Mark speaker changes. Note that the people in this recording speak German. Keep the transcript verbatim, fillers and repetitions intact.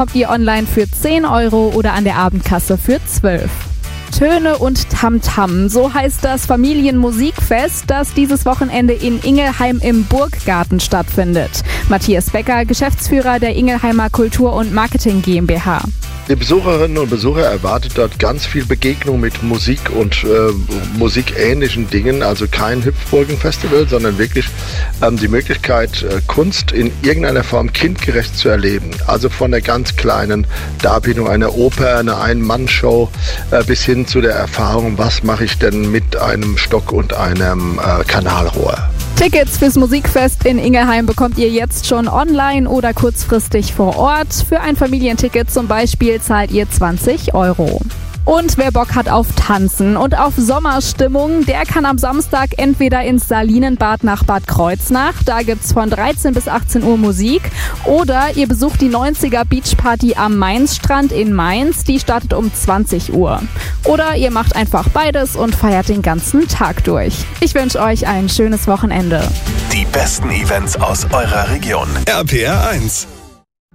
Speaker 1: Habt ihr online für zehn Euro oder an der Abendkasse für zwölf. Töne und Tamtam, so heißt das Familienmusikfest, das dieses Wochenende in Ingelheim im Burggarten stattfindet. Matthias Becker, Geschäftsführer der Ingelheimer Kultur- und Marketing GmbH.
Speaker 2: Die Besucherinnen und Besucher erwartet dort ganz viel Begegnung mit Musik und äh, musikähnlichen Dingen, also kein Hüpfburgen-Festival, sondern wirklich ähm, die Möglichkeit, äh, Kunst in irgendeiner Form kindgerecht zu erleben. Also von der ganz kleinen Darbietung einer Oper, einer Ein-Mann-Show äh, bis hin zu der Erfahrung, was mache ich denn mit einem Stock und einem äh, Kanalrohr.
Speaker 1: Tickets fürs Musikfest in Ingelheim bekommt ihr jetzt schon online oder kurzfristig vor Ort. Für ein Familienticket zum Beispiel zahlt ihr zwanzig Euro. Und wer Bock hat auf Tanzen und auf Sommerstimmung, der kann am Samstag entweder ins Salinenbad nach Bad Kreuznach, da gibt's von dreizehn bis achtzehn Uhr Musik, oder ihr besucht die neunziger Beachparty am Mainzstrand in Mainz, die startet um zwanzig Uhr. Oder ihr macht einfach beides und feiert den ganzen Tag durch. Ich wünsche euch ein schönes Wochenende.
Speaker 3: Die besten Events aus eurer Region.
Speaker 4: R P R eins.